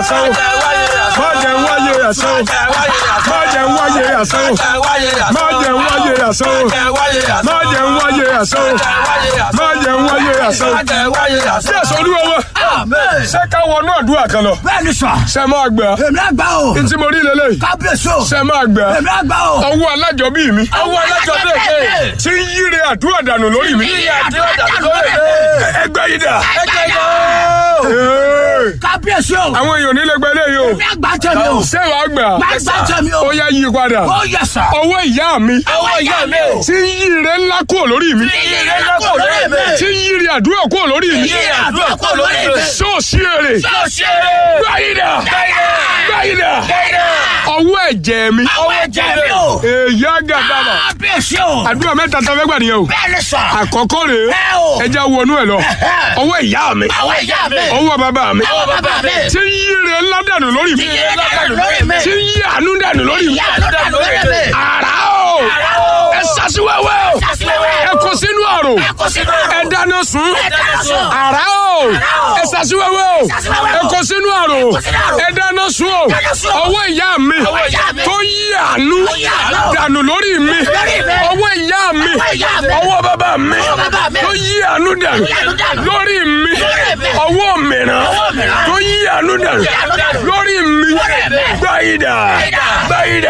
àṣẹ. Má jẹ́ n wáyé àṣẹ. Má jẹ́ n wáyé àṣẹ. Má jẹ́ n wáyé àṣẹ. Má jẹ́ n wáyé àṣẹ. Má jẹ́ n wáyé àṣẹ. Jésù Olúwa wa. Ṣé ká wọnú àdúrà kan lọ? Bẹ́ẹ̀ni sà. Ṣé máa gbà? Èmi àgbà o. Ntí mo rí lélẹ̀. Kábíyèsí o. Ṣé máa gbà? Èmi àgbà o. Ọwọ́ alájọbí mi. Ọwọ́ alájọbí mi. Tí ń yíre àdúrà dànù lórí mi. Yíre àdúrà dànù lórí mi. Ẹgbẹ́ yìí dà. Ẹgbẹ́ yìí dà. Kábíyèsí o. Àwọn èèyàn nílé gbẹ́lẹ́ yìí o. Èmi àgbà tẹ̀mí o. Ṣé wàá gbà? Gbàgbà tẹ̀mí o. Ó yá yí padà. Ó yẹ sà. Ọwọ́ ìyá mi. Ọwọ́ ìyá mi o. Tí ń yíre ńlá kúrò lórí mi. Yíre ńlá kúrò lórí mi. Tí ń yíre àdúrà kúrò lórí mi. Yíre àdúrà kúrò lórí mi. Ṣọ́ọ̀ṣì èrè. Ṣọ́ọ̀ṣì èrè. Gbáyìdà. Gbáyìdà. Ọwọ́ ẹ̀jẹ̀ mi. Ọwọ́ ẹ̀jẹ̀ mi o. Èyí á gàdàmà. Kábíyèsí o. Àdúrà mẹ́ta tó fẹ́ gbà nìyẹn o. Bẹ́ẹ̀ni sà. Àkọ́kọ́ rèé. Ẹja wọnú ẹ̀ lọ. Ọwọ́ ìyá mi. Ọwọ́ ìyá mi. Ọwọ́ bàbá mi. Ọwọ́ bàbá mi. Tí ń yíre ńlá dànù lórí mi. Yíre ńlá dànù lórí mi. Tí ń yí àánú dànù lórí mi. Yí àánú dànù lórí mi. Àrá o. Àrá o. Ẹ sàṣìwẹ́wẹ́ o. Sàṣìwẹ́wẹ́. Ẹ kó sínú àrò. Ẹ kó sínú àrò. Ẹ dáná sun. Ẹ dáná sun. Àrá o. Ẹ sàṣìwẹ́wẹ́ o. Sàṣìwẹ́wẹ́ o. Ẹ kó sínú àrò. kó sínú àrò. Ẹ dáná sun o. Dáná sun. Ọwọ́ ìyá mi. Ọwọ́ ìyá mi. Tó yí àánú Tó yí àánú. dànù lórí mi. Lórí mi. Ọwọ́ ìyá mi. Ọwọ́ ìyá mi. Ọwọ́ bàbá mi. Ọwọ́ bàbá mi. Tó yí àánú dànù Tó yí àánú dànù. lórí mi. Lórí mi. Ọwọ́ mìíràn. Ọwọ́ mìíràn. Tó yí àánú dànù Tó yí àánú dànù. lórí mi. Lórí mi. Gbáyìdà. Gbáyìdà.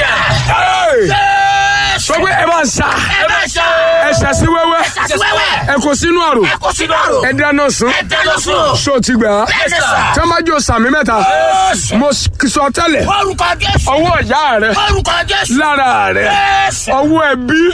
Sọ pé ẹ máa sá. Ẹ máa sá. Ẹ ṣàṣì wẹ́wẹ́. Sàṣìwẹ́wẹ́. Ẹ kó sínú àrò. Ẹ kó sínú àrò. Ẹ dáná sun. Ẹ dáná sun. Ṣó ti gbà á? Bẹ́ẹ̀ni sà. Tí wọ́n bá jó sàmì mẹ́ta. Mo sọ tẹ́lẹ̀. Orúkọ Jésù. Ọwọ́ ìyá rẹ̀ Orúkọ Jésù. lára rẹ̀. Jésù. Ọwọ́ ẹbí.